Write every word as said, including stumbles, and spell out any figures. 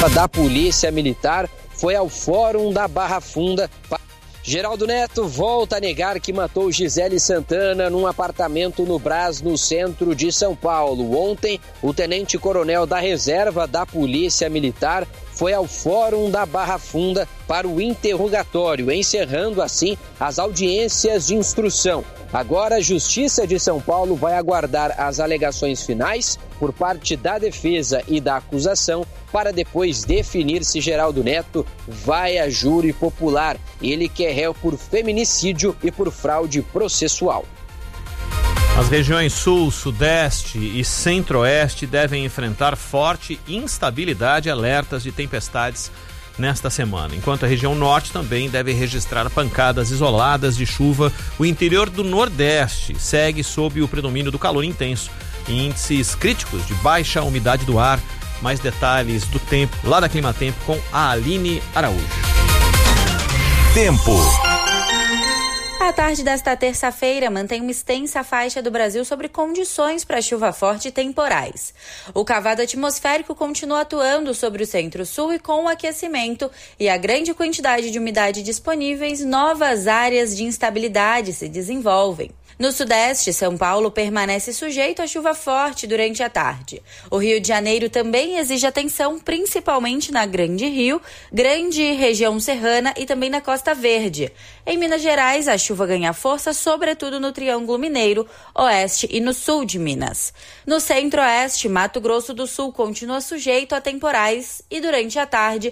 da Polícia Militar foi ao Fórum da Barra Funda. Geraldo Neto volta a negar que matou Gisele Santana num apartamento no Brás, no centro de São Paulo. Ontem, o tenente-coronel da reserva da Polícia Militar foi ao Fórum da Barra Funda para o interrogatório, encerrando assim as audiências de instrução. Agora, a Justiça de São Paulo vai aguardar as alegações finais por parte da defesa e da acusação para depois definir se Geraldo Neto vai a júri popular. Ele que é réu por feminicídio e por fraude processual. As regiões Sul, Sudeste e Centro-Oeste devem enfrentar forte instabilidade e alertas de tempestades nesta semana, enquanto a região Norte também deve registrar pancadas isoladas de chuva. O interior do Nordeste segue sob o predomínio do calor intenso e índices críticos de baixa umidade do ar. Mais detalhes do tempo lá da Climatempo com a Aline Araújo. Tempo. A tarde desta terça-feira mantém uma extensa faixa do Brasil sobre condições para chuva forte e temporais. O cavado atmosférico continua atuando sobre o centro-sul e com o aquecimento e a grande quantidade de umidade disponíveis, novas áreas de instabilidade se desenvolvem. No Sudeste, São Paulo permanece sujeito a chuva forte durante a tarde. O Rio de Janeiro também exige atenção, principalmente na Grande Rio, Grande Região Serrana e também na Costa Verde. Em Minas Gerais, a chuva ganha força, sobretudo no Triângulo Mineiro, Oeste e no Sul de Minas. No Centro-Oeste, Mato Grosso do Sul continua sujeito a temporais e durante a tarde